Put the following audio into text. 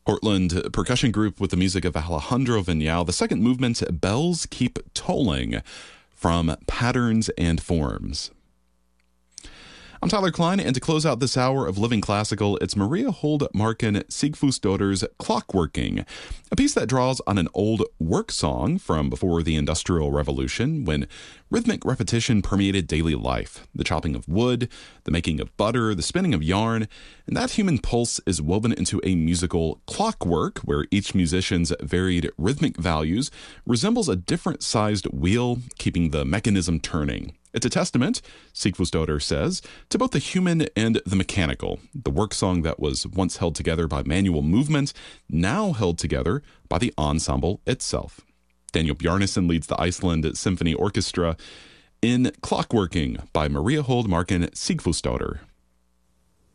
Portland percussion group with the music of Alejandro Viñal. The second movement, Bells Keep Tolling, from Patterns and Forms. I'm Tyler Klein, and to close out this hour of Living Classical, it's Maria Hold-Marken Sigfusdottir's Clockworking, a piece that draws on an old work song from before the Industrial Revolution, when rhythmic repetition permeated daily life. The chopping of wood, the making of butter, the spinning of yarn, and that human pulse is woven into a musical clockwork where each musician's varied rhythmic values resembles a different-sized wheel, keeping the mechanism turning. It's a testament, Sigfusdottir says, to both the human and the mechanical. The work song that was once held together by manual movement, now held together by the ensemble itself. Daniel Bjarnason leads the Iceland Symphony Orchestra in Clockworking by Maria Hold-Marken Sigfusdottir.